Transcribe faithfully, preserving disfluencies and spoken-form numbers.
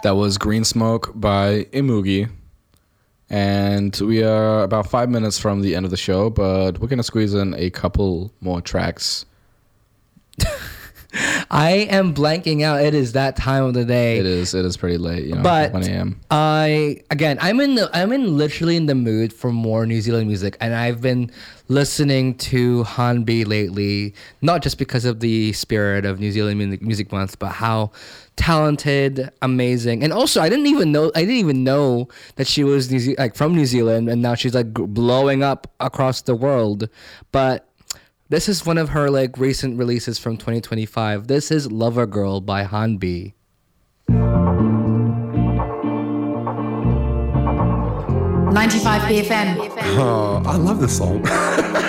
That was Green Smoke by Imugi. And we are about five minutes from the end of the show, but we're going to squeeze in a couple more tracks. I am blanking out. It is that time of the day. It is. It is pretty late, you know, but one a.m. I again, I'm in the, I'm in literally in the mood for more New Zealand music, and I've been listening to Hanbi lately, not just because of the spirit of New Zealand Music, music Month, but how talented, amazing, and also I didn't even know I didn't even know that she was New Ze- like from New Zealand, and now she's like blowing up across the world, but. This is one of her like recent releases from twenty twenty-five. This is Lover Girl by Hanbi. ninety-five B F M. Oh, I love this song.